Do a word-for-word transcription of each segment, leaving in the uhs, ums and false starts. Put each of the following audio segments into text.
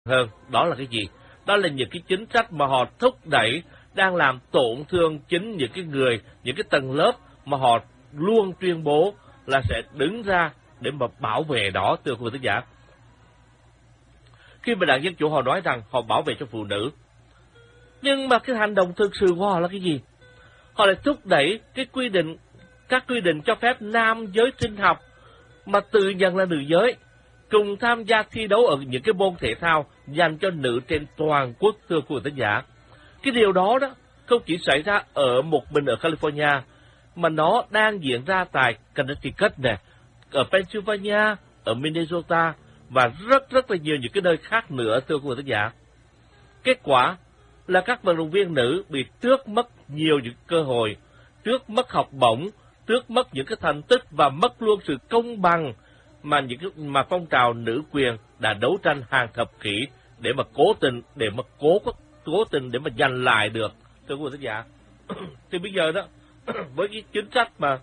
hơn. Đó là cái gì? Đó là những cái chính sách mà họ thúc đẩy đang làm tổn thương chính những cái người, những cái tầng lớp mà họ luôn tuyên bố là sẽ đứng ra để mà bảo vệ đó, thưa quý vị khán giả. Khi mà Đảng Dân Chủ họ nói rằng họ bảo vệ cho phụ nữ, nhưng mà cái hành động thực sự của họ là cái gì? Họ lại thúc đẩy cái quy định, các quy định cho phép nam giới sinh học mà tự nhận là nữ giới cùng tham gia thi đấu ở những cái môn thể thao dành cho nữ trên toàn quốc, thưa quý vị khán giả. Cái điều đó đó không chỉ xảy ra ở một mình ở California, mà nó đang diễn ra tại Connecticut nè, ở Pennsylvania, ở Minnesota và rất rất là nhiều những cái nơi khác nữa, thưa quý vị khán giả. Kết quả là các vận động viên nữ bị tước mất nhiều những cơ hội, tước mất học bổng, tước mất những cái thành tích và mất luôn sự công bằng mà những cái mà phong trào nữ quyền đã đấu tranh hàng thập kỷ để mà cố tình để mà cố cố tình để mà giành lại được, thưa quý vị khán giả. Thì bây giờ đó với cái chính sách mà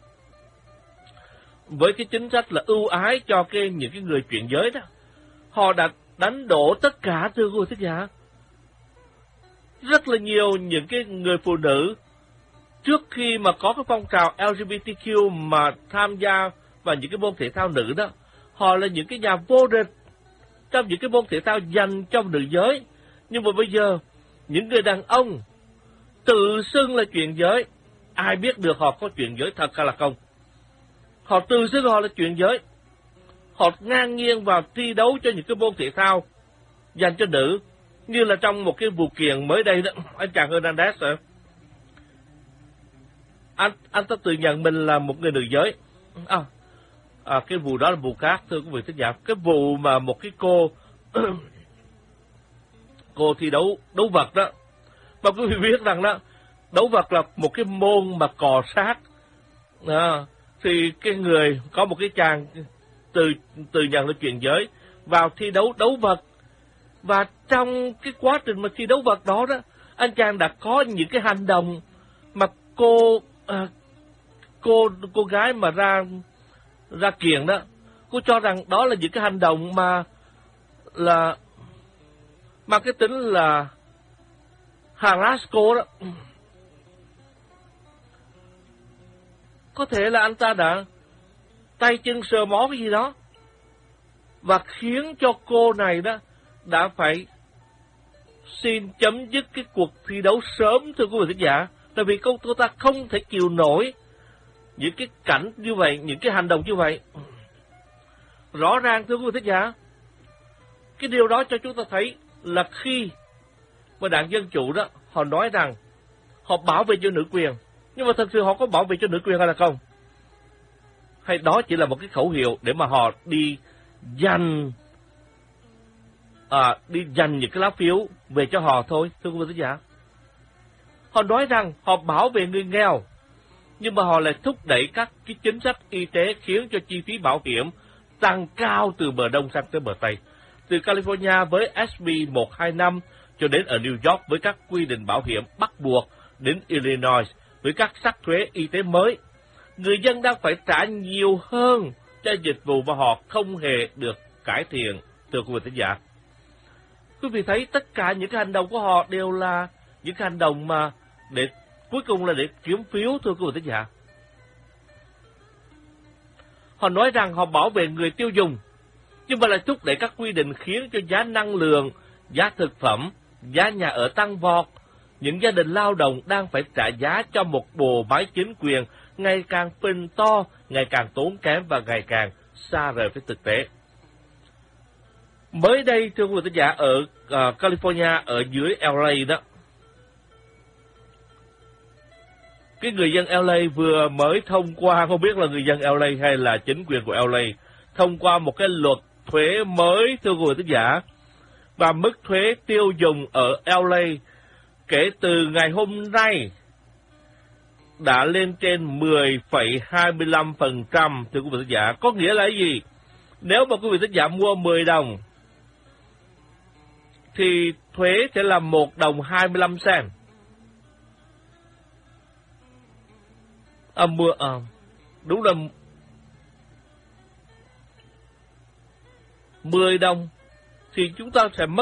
với cái chính sách là ưu ái cho cái những cái người chuyển giới đó, họ đã đánh đổ tất cả, thưa quý vị khán giả. Rất là nhiều những cái người phụ nữ trước khi mà có cái phong trào L G B T Q mà tham gia vào những cái môn thể thao nữ đó, họ là những cái nhà vô địch trong những cái môn thể thao dành cho nữ giới. Nhưng mà bây giờ những người đàn ông tự xưng là chuyển giới, ai biết được họ có chuyển giới thật hay là không? Họ tự xưng họ là chuyển giới, họ ngang nhiên vào thi đấu cho những cái môn thể thao dành cho nữ, như là trong một cái vụ kiện mới đây đó, anh chàng Hernandez à, anh anh ta tự nhận mình là một người nữ giới. À, à, cái vụ đó là vụ khác, thưa quý vị khán giả. Cái vụ mà một cái cô cô thi đấu đấu vật đó, mà quý vị biết rằng đó, đấu vật là một cái môn mà cò sát. À, thì cái người có một cái chàng từ từ nhận là chuyển giới vào thi đấu đấu vật, và trong cái quá trình mà thi đấu vật đó đó, anh chàng đã có những cái hành động mà cô à, cô cô gái mà ra ra kiện đó, cô cho rằng đó là những cái hành động mà là mà cái tính là harass cô đó. Có thể là anh ta đã tay chân sờ mó cái gì đó và khiến cho cô này đó đã phải xin chấm dứt cái cuộc thi đấu sớm, thưa quý vị khán giả. Tại vì cô, cô ta không thể chịu nổi những cái cảnh như vậy, những cái hành động như vậy. Rõ ràng, thưa quý vị khán giả, cái điều đó cho chúng ta thấy là khi mà Đảng Dân Chủ đó, họ nói rằng họ bảo vệ cho nữ quyền, nhưng mà thật sự họ có bảo vệ cho nữ quyền hay là không? Hay đó chỉ là một cái khẩu hiệu để mà họ đi giành à, đi giành những cái lá phiếu về cho họ thôi, thưa quý vị khán giả. Họ nói rằng họ bảo vệ người nghèo, nhưng mà họ lại thúc đẩy các cái chính sách y tế khiến cho chi phí bảo hiểm tăng cao từ bờ Đông sang tới bờ Tây. Từ California với S B một hai năm cho đến ở New York với các quy định bảo hiểm bắt buộc, đến Illinois với các sắc thuế y tế mới. Người dân đang phải trả nhiều hơn cho dịch vụ và họ không hề được cải thiện, thưa quý vị khán giả. Quý vị thấy tất cả những cái hành động của họ đều là những cái hành động mà để cuối cùng là để kiếm phiếu, thưa quý vị khán giả. Họ nói rằng họ bảo vệ người tiêu dùng, nhưng mà lại thúc đẩy các quy định khiến cho giá năng lượng, giá thực phẩm, giá nhà ở tăng vọt. Những gia đình lao động đang phải trả giá cho một bộ máy chính quyền ngày càng phình to, ngày càng tốn kém và ngày càng xa rời với thực tế. Mới đây, thưa quý vị khán giả, ở uh, California, ở dưới L A đó, cái người dân L A vừa mới thông qua, không biết là người dân L A hay là chính quyền của L A, thông qua một cái luật thuế mới, thưa quý vị khán giả, và mức thuế tiêu dùng ở L A kể từ ngày hôm nay đã lên trên mười phẩy hai mươi lăm phần trăm, thưa quý vị khán giả. Có nghĩa là cái gì? Nếu mà quý vị khán giả mua mười đồng thì thuế sẽ là một đồng hai mươi lăm cent. À, mua, à, đúng là mười đồng thì chúng ta sẽ mất